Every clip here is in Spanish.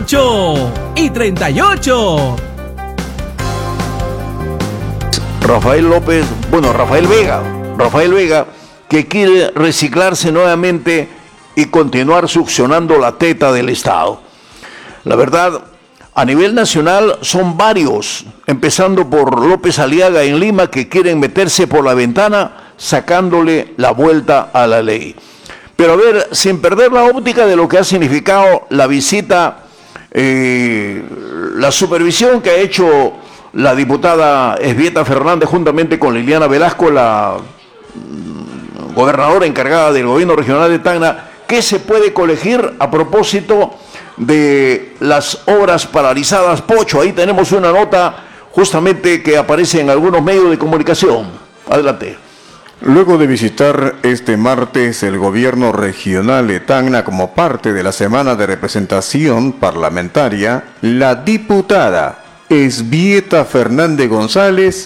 8:38. Rafael Vega, que quiere reciclarse nuevamente y continuar succionando la teta del Estado. La verdad, a nivel nacional son varios, empezando por López Aliaga en Lima, que quieren meterse por la ventana sacándole la vuelta a la ley. Pero a ver, sin perder la óptica de lo que ha significado la visita, la supervisión que ha hecho la diputada Esbieta Fernández juntamente con Liliana Velasco, la gobernadora encargada del gobierno regional de Tacna, ¿qué se puede colegir a propósito de las obras paralizadas? Pocho, ahí tenemos una nota justamente que aparece en algunos medios de comunicación. Adelante. Luego de visitar este martes el gobierno regional de Tacna como parte de la semana de representación parlamentaria, la diputada Esbieta Fernández González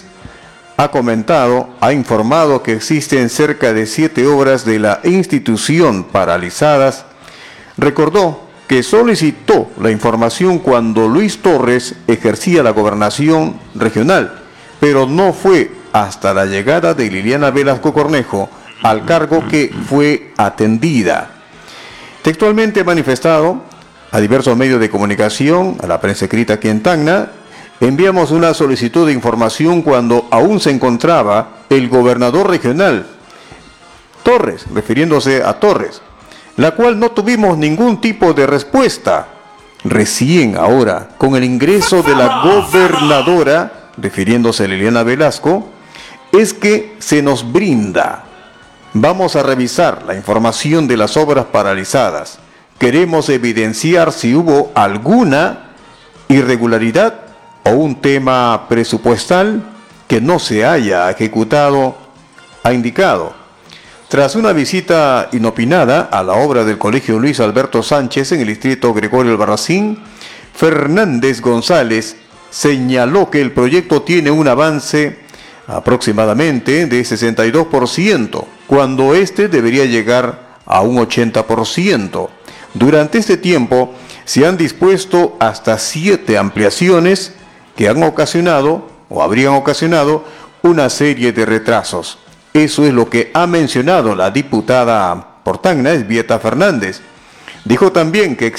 ha informado que existen cerca de 7 obras de la institución paralizadas. Recordó que solicitó la información cuando Luis Torres ejercía la gobernación regional, pero no fue hasta la llegada de Liliana Velasco Cornejo al cargo que fue atendida. Textualmente ha manifestado a diversos medios de comunicación, a la prensa escrita aquí en Tacna: enviamos una solicitud de información cuando aún se encontraba el gobernador regional Torres, refiriéndose a Torres, la cual no tuvimos ningún tipo de respuesta. Recién ahora, con el ingreso de la gobernadora, refiriéndose a Liliana Velasco, es que se nos brinda. Vamos a revisar la información de las obras paralizadas. Queremos evidenciar si hubo alguna irregularidad o un tema presupuestal que no se haya ejecutado, ha indicado. Tras una visita inopinada a la obra del Colegio Luis Alberto Sánchez en el distrito Gregorio Albarracín, Fernández González señaló que el proyecto tiene un avance aproximadamente de 62%, cuando este debería llegar a un 80%. Durante este tiempo se han dispuesto hasta 7 ampliaciones que han ocasionado o habrían ocasionado una serie de retrasos. Eso es lo que ha mencionado la diputada por Tacna, Esbieta Fernández. Dijo también que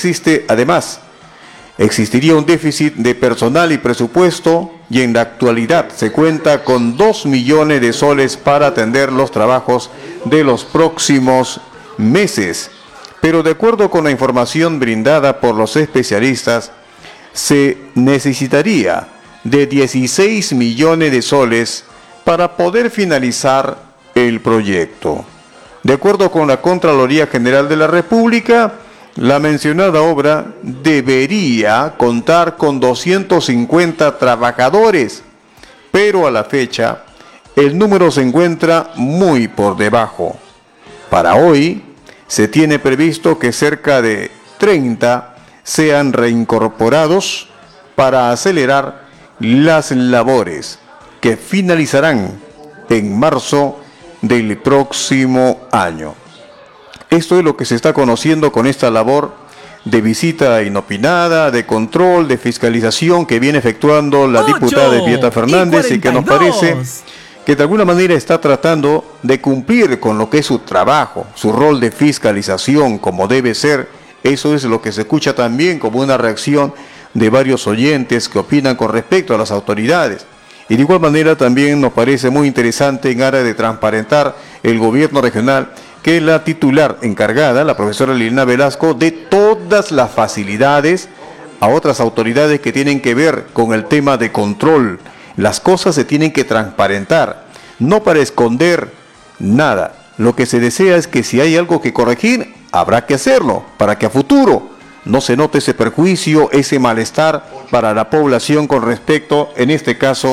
existiría un déficit de personal y presupuesto, y en la actualidad se cuenta con 2 millones de soles para atender los trabajos de los próximos meses. Pero de acuerdo con la información brindada por los especialistas, se necesitaría de 16 millones de soles para poder finalizar el proyecto. De acuerdo con la Contraloría General de la República, la mencionada obra debería contar con 250 trabajadores, pero a la fecha el número se encuentra muy por debajo. Para hoy se tiene previsto que cerca de 30 sean reincorporados para acelerar las labores que finalizarán en marzo del próximo año. Esto es lo que se está conociendo con esta labor de visita inopinada, de control, de fiscalización que viene efectuando la diputada Esbieta Fernández, y que nos parece que de alguna manera está tratando de cumplir con lo que es su trabajo, su rol de fiscalización como debe ser. Eso es lo que se escucha también como una reacción de varios oyentes que opinan con respecto a las autoridades. Y de igual manera también nos parece muy interesante en área de transparentar el gobierno regional que la titular encargada, la profesora Liliana Velasco, dé todas las facilidades a otras autoridades que tienen que ver con el tema de control. Las cosas se tienen que transparentar, no para esconder nada. Lo que se desea es que si hay algo que corregir, habrá que hacerlo, para que a futuro no se note ese perjuicio, ese malestar para la población con respecto, en este caso,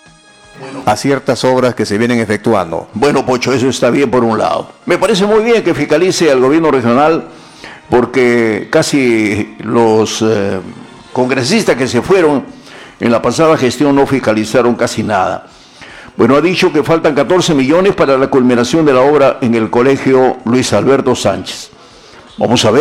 a ciertas obras que se vienen efectuando. Bueno, Pocho, eso está bien por un lado. Me parece muy bien que fiscalice al gobierno regional, porque casi los congresistas que se fueron en la pasada gestión no fiscalizaron casi nada. Bueno, ha dicho que faltan 14 millones para la culminación de la obra en el Colegio Luis Alberto Sánchez. Vamos a ver.